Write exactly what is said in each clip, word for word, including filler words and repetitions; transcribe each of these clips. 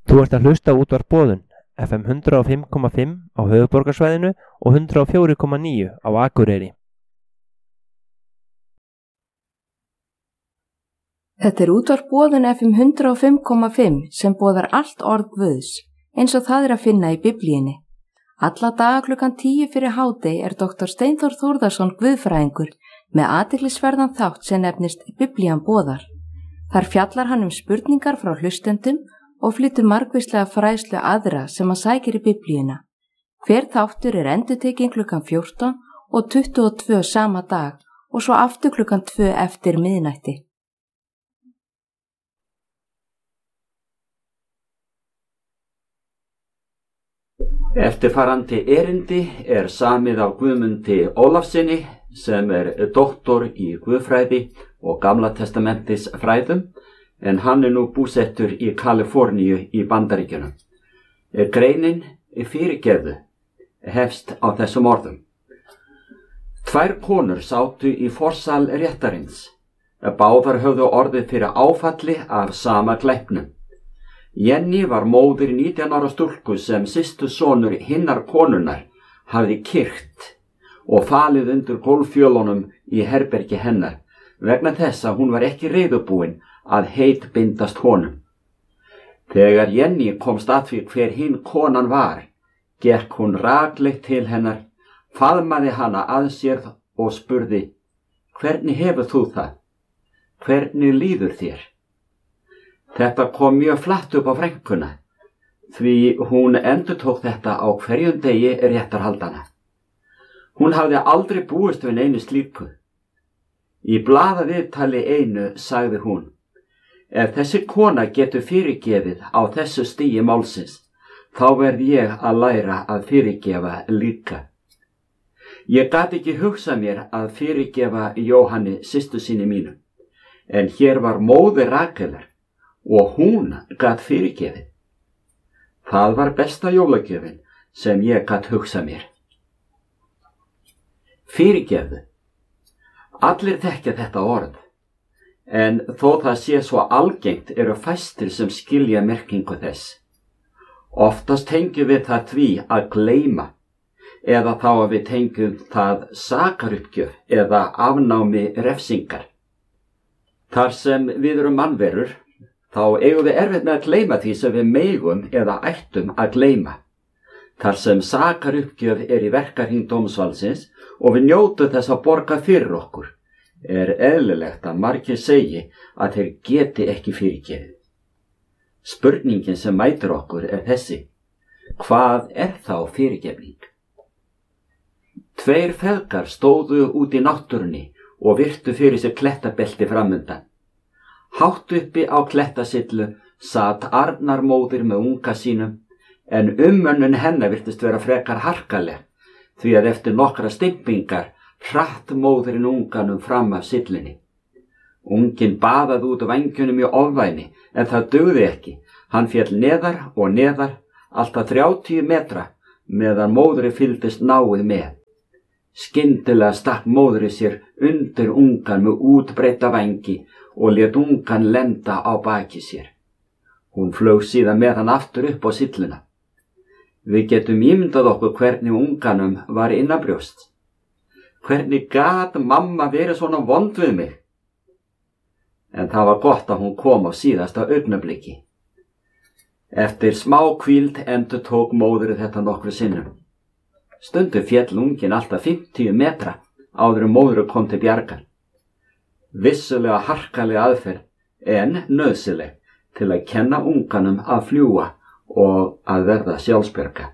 Þú ert að hlusta á Útvarp Boðun, F M hundrað og fimm komma fimm á höfuðborgarsvæðinu og hundrað og fjögur komma níu á Akureyri. Þetta er Útvarp Boðun F M hundrað og fimm komma fimm sem boðar allt orð Guðs, eins og það er að finna í Biblíunni. Alla daga klukkan tíu fyrir hádegi er doktor Steinþór Þórðarson guðfræðingur með athyglisverðan þátt sem nefnist Biblían boðar. Þar fjallar hann um spurningar frá hlustendum og flytur margvíslega fræðslu aðra sem hann sækir í Biblíuna. Hver þáttur er endurtekinn klukkan fjórtán og tuttugu og tvö sama dag og svo aftur klukkan tvö eftir miðnætti. Eftirfarandi erindi er samið af Guðmundi Ólafssyni sem er doktor í guðfræði og Gamla testamentis fræðum, en hann er nú búsettur í Kaliforníu í Bandaríkjunum. Greinin fyrirgefðu hefst á þessum orðum. Tvær konur sátu í forsal réttarins. Báðar höfðu orðið fyrir áfalli af sama glæpnum. Jenny var móðir nítján ára stúlku sem systusonur hinnar konunnar hafði kyrkt og falið undir gólffjölunum í herbergi hennar vegna þess að hún var ekki reiðubúin að heitbindast honum. Þegar Jenny komst að því hver hinn konan var, gekk hún rakleitt til hennar, faðmaði hana að sér og spurði: Hvernig hefur þú það? Hvernig líður þér? Þetta kom mjög flatt upp á frænkuna, því hún endurtók þetta á hverjum degi réttarhaldana. Hún hafði aldrei búist við neinu slíku. Í blaðaviðtali einu sagði hún: Ef þessi kona getur fyrirgefið á þessu stigi málsins, þá verð ég að læra að fyrirgefa líka. Ég gat ekki hugsað mér að fyrirgefa Jóhanni systur sinni mínu, en hér var móðir Rakelar og hún gat fyrirgefið. Það var besta jólagjöfin sem ég gat hugsað mér. Fyrirgefðu. Allir þekkja þetta orð, en þó það sé svo algengt eru fæstir sem skilja merkingu þess. Oftast tengjum við það því að gleyma, eða þá að við tengjum það sakaruppgjöf eða afnámi refsingar. Þar sem við erum mannverur, þá eigum við erfitt með að gleyma því sem við megum eða ættum að gleyma. Þar sem sakaruppgjöf er í verkahring dómsvaldsins og við njótum þess að borga fyrir okkur, er eðlilegt að margir segi að þeir geti ekki fyrirgefið. Spurningin sem mætir okkur er þessi: hvað er þá fyrirgefning? Tveir feðgar stóðu út í náttúrunni og virtu fyrir sér klettabelti framundan. Hátt uppi á klettasillu sat Arnarmóðir með unga sínum, en umönnun hennar virtist vera frekar harkaleg, því að eftir nokkra stimpingar hratt móðirinn unganum fram af sillinni. Unginn baðaði út vængjunum í ofvæni, en það dugði ekki. Hann féll neðar og neðar, alltaf þrjátíu metra, meðan móðurinn fylgdist náið með. Skyndilega stakk móðurinn sér undir ungan með útbreidda vængi og lét ungan lenda á baki sér. Hún flaug síðan með hann aftur upp á silluna. Við getum ímyndað okkur hvernig unganum var innanbrjóst. Hvernig gat mamma verið svona vond við mig? En það var gott að hún kom á síðasta augnabliki. Eftir smá hvíld endurtók móðurinn þetta nokkru sinnum. Stundum féll unginn alltaf fimmtíu metra áður en móðurinn kom til bjargar. Vissulega harkaleg aðferð, en nauðsynleg til að kenna unganum að fljúga og að verða sjálfsbjarga.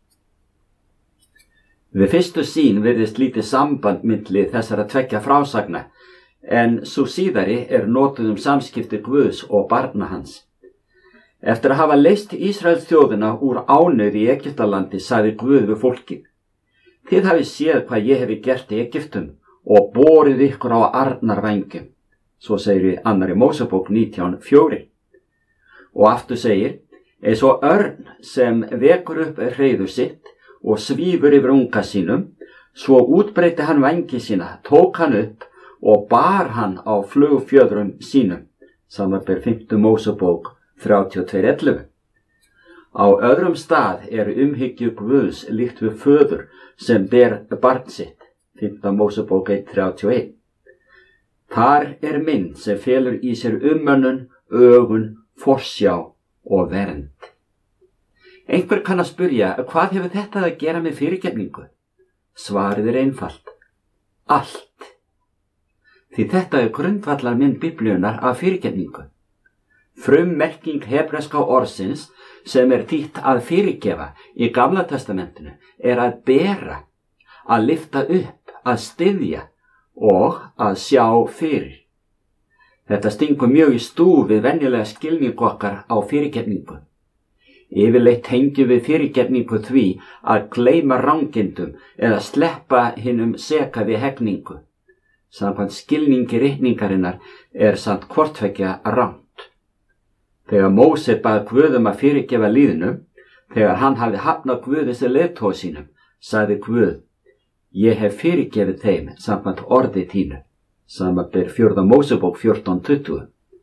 Við fyrstu sýn virðist lítið samband milli þessara tveggja frásagna, en sú síðari er notuð um samskipti Guðs og barna hans. Eftir að hafa leyst Ísraels þjóðina úr ánauð í Egyptalandi sagði Guð við fólkið: Þið hafið séð hvað ég hefi gert í Egyptum og borið ykkur á arnarvængjum. Svo segir í annarri Mósebók nítján fjögur. Og aftur segir: eins og örn sem vekur upp hreiður sitt og svífur yfir unga sínum, svo útbreiddi hann vængi sína, tók hann upp og bar hann á flugfjöðrum sínum. Samanber fimmta Mósebók þrjátíu og tvö ellefu. Á öðrum stað er umhyggju Guðs líkt við föður sem ber barn sitt, fimmta Mósebók eitt þrjátíu og eitt. Þar er mynd sem felur í sér umönnun, ögun, forsjá og vernd. Einhver kann að spyrja, hvað hefur þetta að gera með fyrirgefningu? Svarið er einfalt. Allt. Því þetta er grundvallar mynd Biblíunnar af fyrirgefningu. Frummerking hebreska orðsins sem er þýtt að fyrirgefa í Gamla testamentinu er að bera, að lyfta upp, að styðja og að sjá fyrir. Þetta stingur mjög í stúf við venjulega skilning okkar á fyrirgefningu. Yfirleitt tengjum við fyrirgefningu því að gleyma rangindum eða sleppa hinum seka við hegningu. Samkvæmt skilningi ritningarinnar er samt hvortveggja rangt. Þegar Móse bað Guð um að fyrirgefa lýðnum, þegar hann hafði hafnað Guði sem leiðtoga sínum, sagði Guð, ég hef fyrirgefið þeim samkvæmt orði þínu, samanber fjórða Mósebók fjórtán tuttugu.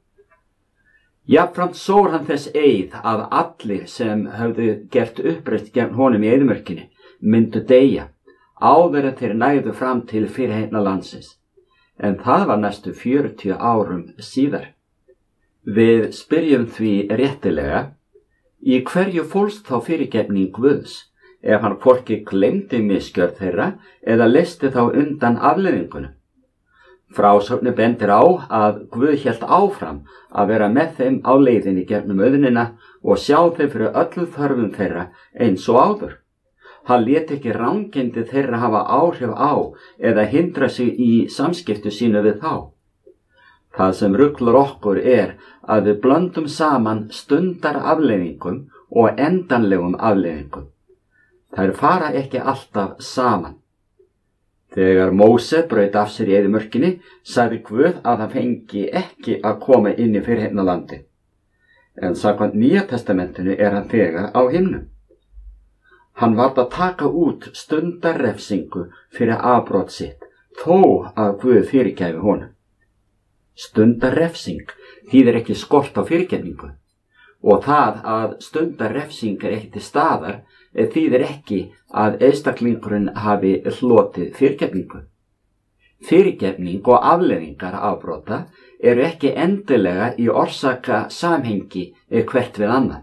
Jafnframt sór hann þess eið að allir sem höfðu gert uppreist gegn honum í eyðimörkinni myndu deyja, áður en þeir nægðu fram til fyrirheitna landsins, en það var næstu fjörutíu árum síðar. Við spyrjum því réttilega, í hverju fólst þá fyrirgefning Guðs, ef hann hvorki gleymdi misgjörð þeirra eða leysti þá undan afleiðingunum. Frásögnin bendir á að Guð hélt áfram að vera með þeim á leiðinni gegnum auðnina og sjá þeim fyrir öllu þörfum þeirra eins og áður. Hann lét ekki rangindi þeirra hafa áhrif á eða hindra sig í samskiptu sínu við þá. Það sem ruglar okkur er að við blöndum saman stundar afleiðingum og endanlegum afleiðingum. Þær fara ekki alltaf saman. Þegar Móse braut af sér í eyðimörkinni, sagði Guð að hann fengi ekki að koma inn í fyrirheitna landi. En samkvæmt Nýja testamentinu er hann þegar á himnum. Hann varð að taka út stundarrefsingu fyrir afbrot sitt, þó að Guð fyrirgæfi honum. Stundarrefsing þýðir ekki skort á fyrirgefningu og það að stundarrefsing er ekki til staðar þýðir ekki að einstaklingurinn hafi hlotið fyrirgefningu. Fyrirgefning og afleiðingar afbrota eru ekki endilega í orsaka samhengi hvert við annað.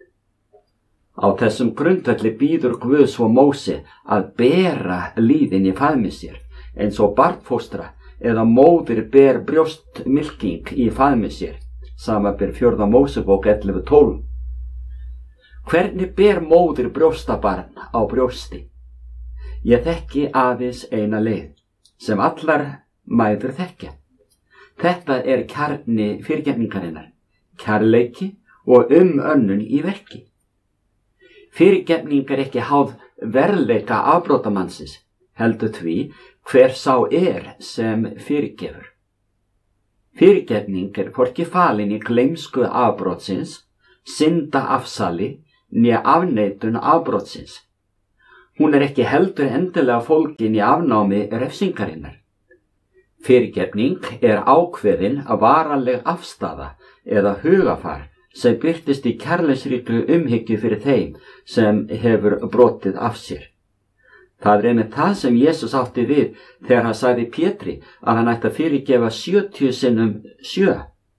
Á þessum grundvelli býður Guð svo Móse að bera lýðin í faðmi sér eins og barnfóstra eða móðir ber brjóstmylking í faðmi sér, samanber fjórða Mósebók ellefu tólf. Hvernig ber móðir brjóstabarn á brjósti? Ég þekki aðeins eina leið, sem allar mæður þekkja. Þetta er kjarni fyrirgefningarinnar, kærleiki og umönnun í verki. Fyrirgefning er ekki háð verðleika afbrotamannsins, heldur því hver sá er sem fyrirgefur. Fyrirgefning er hvorki falin í gleymsku afbrotsins, synda afsali, né afneitun afbrotsins. Hún er ekki heldur endilega fólgin í afnámi refsingarinnar. Fyrirgefning er ákveðin að varanleg afstaða eða hugafar sem birtist í kærleiksríkri umhyggju fyrir þeim sem hefur brotið af sér. Það er einmitt það sem Jesús átti við þegar hann sagði Pétri að hann ætti að fyrirgefa sjötíu sinnum sjö.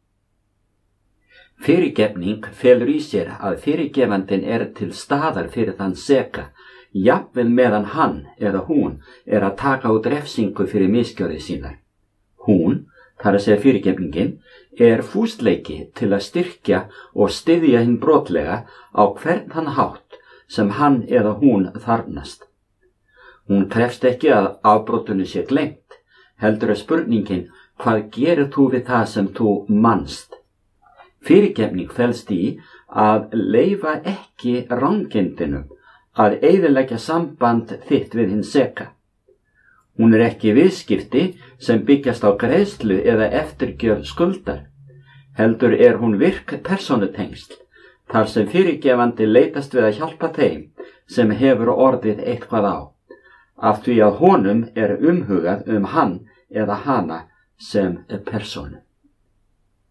Fyrirgefning felur í sér að fyrirgefandinn er til staðar fyrir þann seka, jafnvel meðan hann eða hún er að taka út refsingu fyrir misgjörðir sínar. Hún, þar að segja fyrirgefningin, er fúsleiki til að styrkja og styðja hinn brotlega á hvern þann hátt sem hann eða hún þarfnast. Hún krefst ekki að afbrotunni sé gleymt, heldur er spurningin hvað gerir þú við það sem þú manst. Fyrirgefning felst í að leyfa ekki rangindinum að eyðileggja samband þitt við hinn seka. Hún er ekki viðskipti sem byggjast á greiðslu eða eftirgjöf skuldar, heldur er hún virk persónutengsl, þar sem fyrirgefandi leitast við að hjálpa þeim sem hefur orðið eitthvað á, af því að honum er umhugað um hann eða hana sem persónu.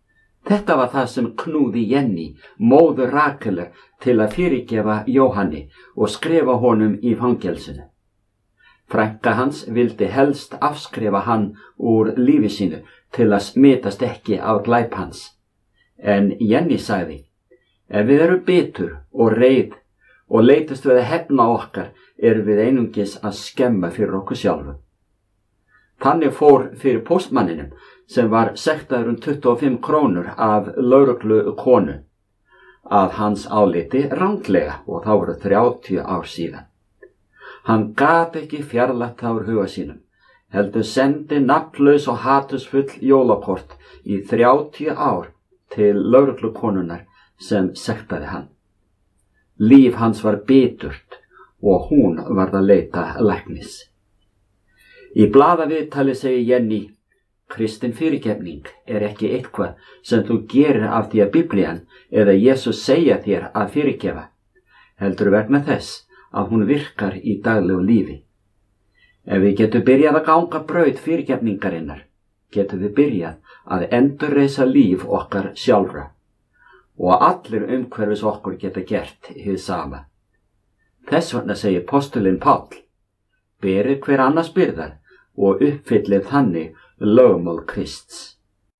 Þetta var það sem knúði Jenny, móður Rakeler, til að fyrirgefa Jóhanni og skrifa honum í fangelsinu. Frænka hans vildi helst afskrifa hann úr lífi sínu til að smitast ekki af glæp hans. En Jenny sagði, ef við erum bitur og reið og leitast við að hefna okkar, erum við einungis að skemma fyrir okkur sjálfum. Þannig fór fyrir póstmanninum, sem var sektaður um tuttugu og fimm krónur af lögreglu konu, að hans áliti ranglega, og þá voru þrjátíu ár síðan. Hann gat ekki fjarlægt þá úr huga sínum, heldur sendi nafnlaus og hatusfull jólakort í þrjátíu ár til lögreglu konunnar sem sektaði hann. Líf hans var biturt og hún varð að leita læknis. Í blaðaviðtali segir Jenny, kristin fyrirgefning er ekki eitthvað sem þú gerir af því að Biblían eða Jesús segja þér að fyrirgefa, heldur vegna þess að hún virkar í daglegu lífi. Ef við getum byrjað að ganga braut fyrirgefningarinnar, getum við byrjað að endurreisa líf okkar sjálfra og allir umhverfis okkur geta gert hið sama. Þess vegna segir postulinn Páll, berið hver annars byrðar og uppfyllið þannig lögmál Krists.